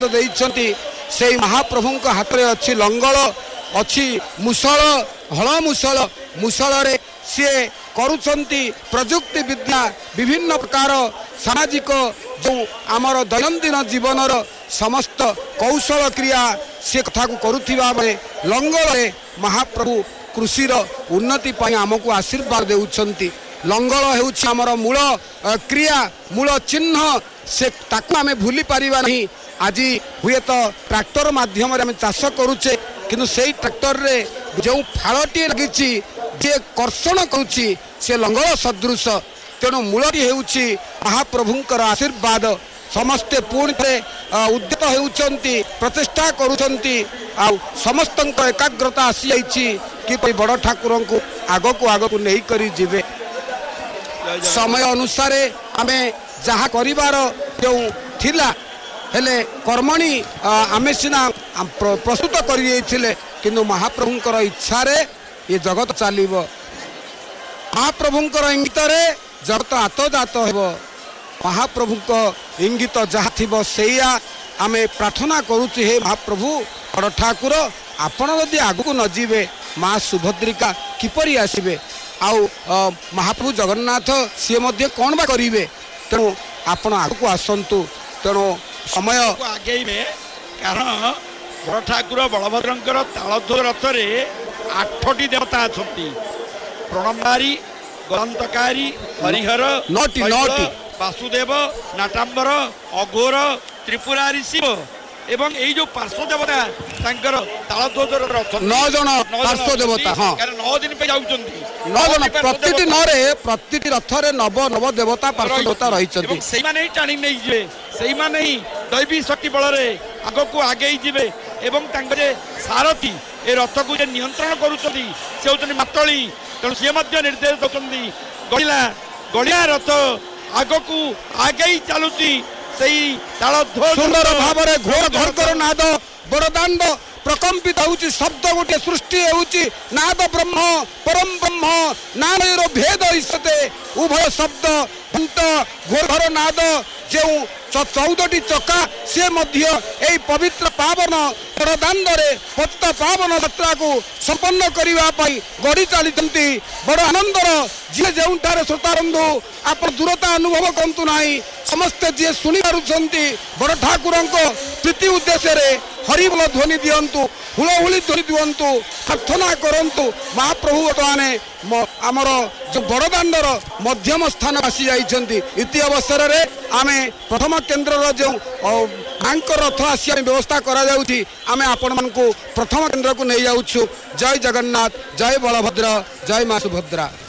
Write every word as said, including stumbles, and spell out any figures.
ଦେଇଛନ୍ତି ସେଇ ମହାପ୍ରଭୁଙ୍କ ହାତରେ ଅଛି ଲଙ୍ଗଳ ଅଛି ମୁସଳ ହଳ ମୁସଳ ମୁସଳରେ ସିଏ କରୁଛନ୍ତି ପ୍ରଯୁକ୍ତି ବିଦ୍ୟା ବିଭିନ୍ନ ପ୍ରକାର ସାମାଜିକ ଯେଉଁ ଆମର ଦୈନନ୍ଦିନ ଜୀବନର ସମସ୍ତ କୌଶଳ କ୍ରିୟା ସେ କଥାକୁ କରୁଥିବା ବେଳେ ଲଙ୍ଗଳରେ ମହାପ୍ରଭୁ କୃଷିର ଉନ୍ନତି ପାଇଁ ଆମକୁ ଆଶୀର୍ବାଦ ଦେଉଛନ୍ତି। ଲଙ୍ଗଳ ହେଉଛି ଆମର ମୂଳ କ୍ରିୟା ମୂଳ ଚିହ୍ନ ସେ ତାକୁ ଆମେ ଭୁଲି ପାରିବା ନାହିଁ। ଆଜି ହୁଏତ ଟ୍ରାକ୍ଟର ମାଧ୍ୟମରେ ଆମେ ଚାଷ କରୁଛେ କିନ୍ତୁ ସେଇ ଟ୍ରାକ୍ଟରରେ ଯେଉଁ ଫାଳଟିଏ ଲାଗିଛି ଯିଏ କର୍ଷଣ କରୁଛି ସେ ଲଙ୍ଗଳ ସଦୃଶ। ତେଣୁ ମୂଳଟି ହେଉଛି ମହାପ୍ରଭୁଙ୍କର ଆଶୀର୍ବାଦ। ସମସ୍ତେ ପୁଣି ଥରେ ଉଦ୍ୟତ ହେଉଛନ୍ତି ପ୍ରଚେଷ୍ଟା କରୁଛନ୍ତି ଆଉ ସମସ୍ତଙ୍କ ଏକାଗ୍ରତା ଆସିଯାଇଛି କିପରି ବଡ଼ ଠାକୁରଙ୍କୁ ଆଗକୁ ଆଗକୁ ନେଇକରି ଯିବେ। ସମୟ ଅନୁସାରେ ଆମେ ଯାହା କରିବାର ଯେଉଁ ଥିଲା ହେଲେ କର୍ମଣି ଆମେ ସିନା ପ୍ରସ୍ତୁତ କରିଦେଇଥିଲେ କିନ୍ତୁ ମହାପ୍ରଭୁଙ୍କର ଇଚ୍ଛାରେ ଏ ଜଗତ ଚାଲିବ। ମହାପ୍ରଭୁଙ୍କର ଇଙ୍ଗିତରେ ଜଗତ ଆତଜାତ ହେବ। ମହାପ୍ରଭୁଙ୍କ ଇଙ୍ଗିତ ଯାହା ଥିବ ସେଇଆ ଆମେ ପ୍ରାର୍ଥନା କରୁଛୁ। ହେ ମହାପ୍ରଭୁ ବଡ଼ ଠାକୁର ଆପଣ ଯଦି ଆଗକୁ ନ ଯିବେ ମା ସୁଭଦ୍ରିକା କିପରି ଆସିବେ? ଆଉ ମହାପ୍ରଭୁ ଜଗନ୍ନାଥ ସିଏ ମଧ୍ୟ କ'ଣ ବା କରିବେ? ତେଣୁ ଆପଣ ଆଗକୁ ଆସନ୍ତୁ। ତେଣୁ ସମୟ ଆଗେଇବେ କାରଣ ବଡ଼ ଠାକୁର ବଳଭଦ୍ରଙ୍କର ତାଳଧ୍ୱଜ ରଥରେ ଆଠଟି ଦେବତା ଅଛନ୍ତି। ପ୍ରଣମ୍ବାରୀ ଗନ୍ତକାରୀ ହରିହର ନଅଟି ନଅଟି ବାସୁଦେବ ନାଟାମ୍ବର ଅଘୋର ତ୍ରିପୁରାରୀ ଶିବ ଏବଂ ଏଇ ଯୋଉ ପାର୍ଶ୍ୱ ଦେବତା ତାଙ୍କର ତାଳଧ୍ୱଜର ରଥ ନଅ ଜଣ ପାର୍ଶ୍ୱ ଦେବତା। ହଁ ନଅ ଦିନ ପାଇଁ ଯାଉଛନ୍ତି ନଅ ଜଣ ପ୍ରତିଟି ନଅରେ ପ୍ରତିଟି ରଥରେ ନବ ନବ ଦେବତା ପାର୍ଶ୍ୱ ଦେବତା ରହିଛନ୍ତି। ସେଇମାନେ ହିଁ ଟାଣି ନେଇଯିବେ ସେଇମାନେ ହିଁ ଦୈବୀ ଶକ୍ତି ବଳରେ ଆଗକୁ ଆଗେଇ ଯିବେ ଏବଂ ତାଙ୍କ ଯେ ସାରଥୀ ଏ ରଥକୁ ଯେ ନିୟନ୍ତ୍ରଣ କରୁଛନ୍ତି ସେ ହେଉଛନ୍ତି ମାତଳି। ତେଣୁ ସିଏ ମଧ୍ୟ ନିର୍ଦ୍ଦେଶ ଦେଉଛନ୍ତି ଗଳିଲା ଗଳିଆ ରଥ ଆଗକୁ ଆଗେଇ ଚାଲୁଛି ସେଇ ତାଳଧ୍ୱଜ ସୁନ୍ଦର ଭାବରେ ଘୋର ଘର୍କର ନାଦ ବଡ଼ଦାଣ୍ଡ ପ୍ରକମ୍ପିତ ହେଉଛି। ଶବ୍ଦ ଗୋଟିଏ ସୃଷ୍ଟି ହେଉଛି ନାଦ ବ୍ରହ୍ମ ପରମ ବ୍ରହ୍ମ ନାନର ଭେଦ ଇସତେ ଉଭୟ ଶବ୍ଦ ଘଣ୍ଟ ଘୋର ନାଦ ଯେଉଁ ଚଉଦଟି ଚକା ସେ ମଧ୍ୟ ଏହି ପବିତ୍ର ପାବନ ବଡ଼ଦାଣ୍ଡରେ ପତିତ ପାବନ ଯାତ୍ରାକୁ ସମ୍ପନ୍ନ କରିବା ପାଇଁ ଗଡ଼ି ଚାଲିଛନ୍ତି। ବଡ଼ ଆନନ୍ଦର ଯିଏ ଯେଉଁଠାରେ ଶ୍ରୋତାବନ୍ଧୁ ଆପଣ ଦୂରତା ଅନୁଭବ କରନ୍ତୁ ନାହିଁ ସମସ୍ତେ ଯିଏ ଶୁଣିପାରୁଛନ୍ତି ବଡ଼ ଠାକୁରଙ୍କ ପ୍ରୀତି ଉଦ୍ଦେଶ୍ୟରେ ହରିବୋଲ ଧ୍ୱନି ଦିଅନ୍ତୁ ହୁଳହୁଳି ଧ୍ୱନି ଦିଅନ୍ତୁ ପ୍ରାର୍ଥନା କରନ୍ତୁ। ମହାପ୍ରଭୁ ବର୍ତ୍ତମାନ ଆମର ଯେଉଁ ବଡ଼ଦାଣ୍ଡର ମଧ୍ୟମ ସ୍ଥାନ ଆସିଯାଇଛନ୍ତି। ଇତି ଅବସରରେ ଆମେ ପ୍ରଥମ କେନ୍ଦ୍ରର ଯେଉଁ ମାଙ୍କ ରଥ ଆସିବା ପାଇଁ ବ୍ୟବସ୍ଥା କରାଯାଉଛି ଆମେ ଆପଣମାନଙ୍କୁ ପ୍ରଥମ କେନ୍ଦ୍ରକୁ ନେଇଯାଉଛୁ। ଜୟ ଜଗନ୍ନାଥ ଜୟ ବଳଭଦ୍ର ଜୟ ମା ସୁଭଦ୍ରା।